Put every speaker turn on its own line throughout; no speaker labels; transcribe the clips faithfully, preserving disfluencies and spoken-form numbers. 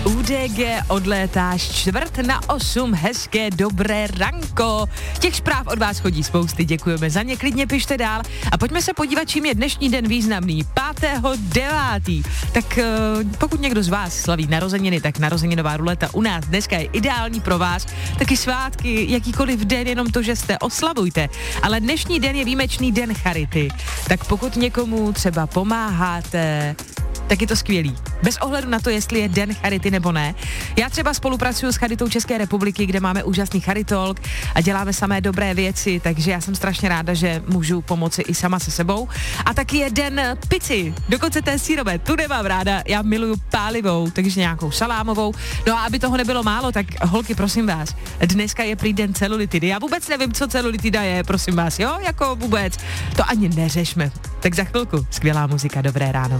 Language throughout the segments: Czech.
U D G odlétáš čtvrt na osm, hezké dobré ranko. Těch zpráv od vás chodí spousty, děkujeme za ně, klidně pište dál. A pojďme se podívat, čím je dnešní den významný. pátého devátého Tak pokud někdo z vás slaví narozeniny, tak narozeninová ruleta u nás dneska je ideální pro vás. Taky svátky, jakýkoliv den, jenom to, že jste, oslavujte. Ale dnešní den je výjimečný den charity. Tak pokud někomu třeba pomáháte, tak je to skvělý. Bez ohledu na to, jestli je den charity nebo ne. Já třeba spolupracuju s Charitou České republiky, kde máme úžasný charitolog a děláme samé dobré věci, takže já jsem strašně ráda, že můžu pomoci i sama se sebou. A taky je den pici, dokonce té sýrové, tu nemám ráda, já miluju pálivou, takže nějakou salámovou. No a aby toho nebylo málo, tak holky, prosím vás, dneska je prý den celulitidy. Já vůbec nevím, co celulitida je, prosím vás, jo, jako vůbec. To ani neřešme. Tak za chvilku, skvělá muzika, dobré ráno.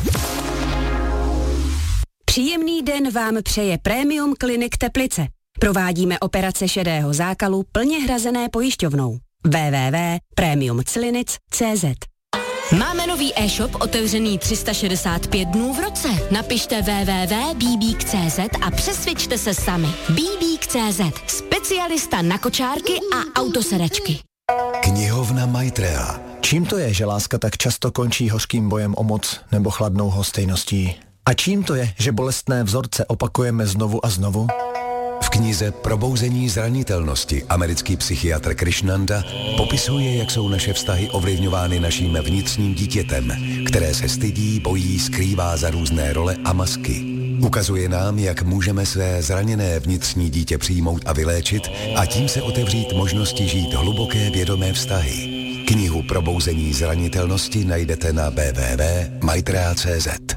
Příjemný den vám přeje Premium Clinic Teplice. Provádíme operace šedého zákalu plně hrazené pojišťovnou. w w w tečka premium clinic tečka c z.
Máme nový e-shop otevřený tři sta šedesát pět dnů v roce. Napište w w w tečka bbík tečka c z a přesvědčte se sami. bbík tečka c z. Specialista na kočárky a autosedačky.
Knihovna Maitrea.
Čím to je, že láska tak často končí hořkým bojem o moc nebo chladnou hostejností? A čím to je, že bolestné vzorce opakujeme znovu a znovu?
V knize Probouzení zranitelnosti americký psychiatr Krishnanda popisuje, jak jsou naše vztahy ovlivňovány naším vnitřním dítětem, které se stydí, bojí, skrývá za různé role a masky. Ukazuje nám, jak můžeme své zraněné vnitřní dítě přijmout a vyléčit a tím se otevřít možnosti žít hluboké vědomé vztahy. Knihu Probouzení zranitelnosti najdete na w w w tečka maitrea tečka c z.